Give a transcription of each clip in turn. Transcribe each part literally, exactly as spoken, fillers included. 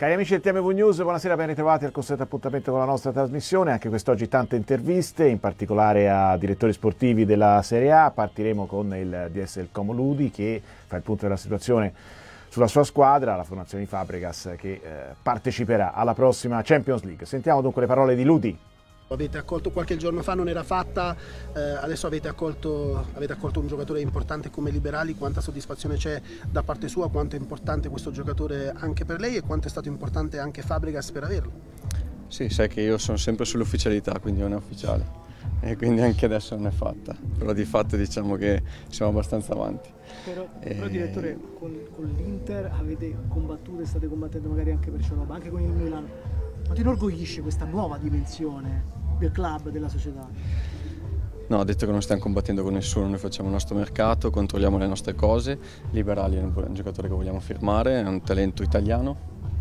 Cari amici del T M V News, buonasera, ben ritrovati al consueto appuntamento con la nostra trasmissione. Anche quest'oggi tante interviste, in particolare a direttori sportivi della Serie A. Partiremo con il D S del Como Ludi che fa il punto della situazione sulla sua squadra, la formazione di Fabregas, che eh, parteciperà alla prossima Champions League. Sentiamo dunque le parole di Ludi. Avete accolto qualche giorno fa, non era fatta, eh, adesso avete accolto, avete accolto un giocatore importante come Liberali. Quanta soddisfazione c'è da parte sua, quanto è importante questo giocatore anche per lei e quanto è stato importante anche Fabregas per averlo? Sì, sai che io sono sempre sull'ufficialità, quindi non è ufficiale e quindi anche adesso non è fatta, però di fatto diciamo che siamo abbastanza avanti. Però, e... però direttore, con, con l'Inter avete combattuto e state combattendo magari anche per Cialoba, anche con il Milan. Ma ti inorgoglisce questa nuova dimensione del club, della società? No, ho detto che non stiamo combattendo con nessuno, noi facciamo il nostro mercato, controlliamo le nostre cose. Liberali è un giocatore che vogliamo firmare, è un talento italiano,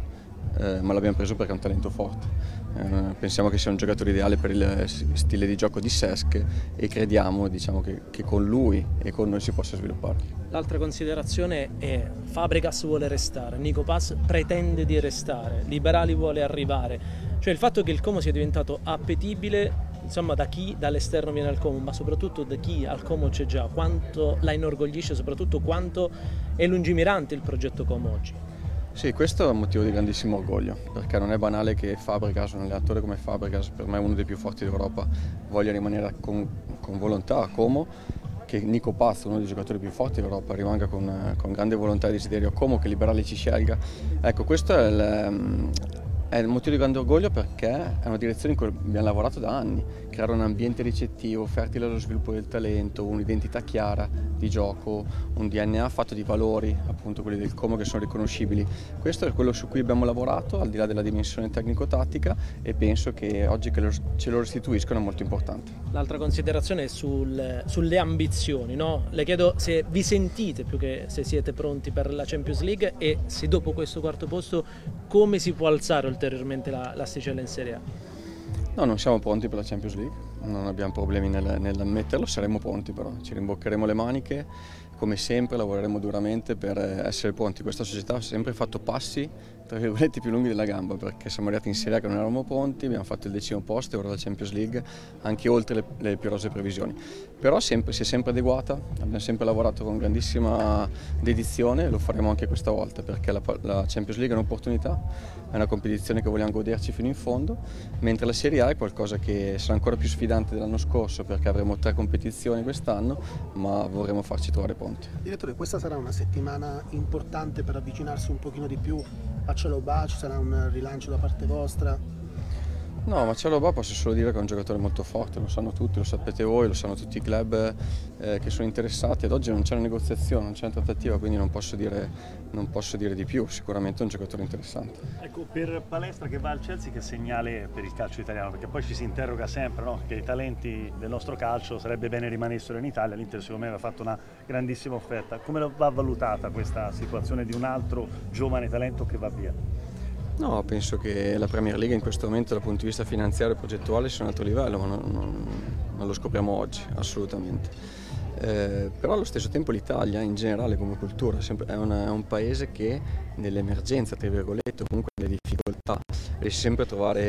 eh, ma l'abbiamo preso perché è un talento forte. Eh, pensiamo che sia un giocatore ideale per il stile di gioco di Cesc e crediamo diciamo, che, che con lui e con noi si possa sviluppare. L'altra considerazione è Fabregas vuole restare, Nico Paz pretende di restare, Liberali vuole arrivare. Cioè il fatto che il Como sia diventato appetibile, insomma, da chi dall'esterno viene al Como, ma soprattutto da chi al Como c'è già, quanto la inorgoglisce, soprattutto quanto è lungimirante il progetto Como oggi. Sì, questo è un motivo di grandissimo orgoglio, perché non è banale che Fabregas, un allenatore come Fabregas, per me uno dei più forti d'Europa, voglia rimanere con, con volontà a Como, che Nico Paz, uno dei giocatori più forti d'Europa, rimanga con, con grande volontà e desiderio a Como, che Liberali ci scelga. Ecco, questo è il, è il motivo di grande orgoglio perché è una direzione in cui abbiamo lavorato da anni, creare un ambiente ricettivo, fertile allo sviluppo del talento, un'identità chiara di gioco, un D N A fatto di valori, appunto quelli del Como che sono riconoscibili. Questo è quello su cui abbiamo lavorato, al di là della dimensione tecnico-tattica, e penso che oggi che lo, ce lo restituiscono è molto importante. L'altra considerazione è sul, sulle ambizioni, no? Le chiedo se vi sentite più che se siete pronti per la Champions League e se dopo questo quarto posto come si può alzare ulteriormente la, l'asticella in Serie A. No, non siamo pronti per la Champions League, non abbiamo problemi nel, nell'ammetterlo, saremo pronti però, ci rimboccheremo le maniche, come sempre lavoreremo duramente per essere pronti. Questa società ha sempre fatto passi, tra virgolette, più lunghi della gamba, perché siamo arrivati in Serie A che non eravamo pronti, abbiamo fatto il decimo posto e ora la Champions League, anche oltre le, le più rose previsioni. Però sempre, si è sempre adeguata, abbiamo sempre lavorato con grandissima dedizione e lo faremo anche questa volta, perché la, la Champions League è un'opportunità, è una competizione che vogliamo goderci fino in fondo, mentre la Serie A è qualcosa che sarà ancora più sfidante dell'anno scorso, perché avremo tre competizioni quest'anno, ma vorremo farci trovare pronti. Direttore, questa sarà una settimana importante per avvicinarsi un pochino di più a Cialoba, ci sarà un rilancio da parte vostra? No, ma Cialoba posso solo dire che è un giocatore molto forte, lo sanno tutti, lo sapete voi, lo sanno tutti i club eh, che sono interessati. Ad oggi non c'è una negoziazione, non c'è una trattativa, quindi non posso dire, non posso dire di più, sicuramente è un giocatore interessante. Ecco, per Palestra che va al Chelsea, che segnale per il calcio italiano? Perché poi ci si interroga sempre, no? Che i talenti del nostro calcio sarebbe bene rimanessero in Italia, l'Inter secondo me aveva fatto una grandissima offerta. Come va valutata questa situazione di un altro giovane talento che va via? No, penso che la Premier League in questo momento dal punto di vista finanziario e progettuale sia un altro livello, ma non, non, non lo scopriamo oggi, assolutamente. Eh, però allo stesso tempo l'Italia in generale come cultura è, una, è un paese che nell'emergenza, tra virgolette, o comunque nelle difficoltà, riesce sempre a trovare